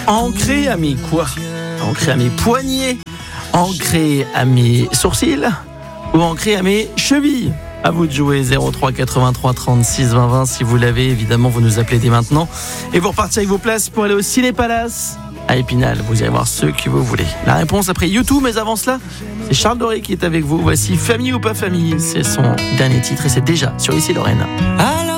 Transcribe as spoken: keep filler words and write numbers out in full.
Ancré à mes quoi? Ancré à mes poignets? Ancré à mes sourcils? Ou ancré à mes chevilles? À vous de jouer. Zéro trois quatre-vingt-trois trente-six vingt vingt. Si vous l'avez, évidemment, vous nous appelez dès maintenant. Et vous repartez avec vos places pour aller au Ciné Palace à Épinal. Vous irez voir ceux que vous voulez. La réponse après YouTube, mais avant cela, c'est Charles Doré qui est avec vous. Voici Famille ou pas famille. C'est son dernier titre et c'est déjà sur Ici Lorraine. Alors